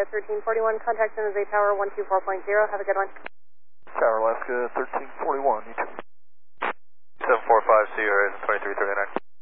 Alaska 1341, contact San Jose Tower 124.0. Have a good one. Tower Alaska 1341, you too. 745 Sierra 2339.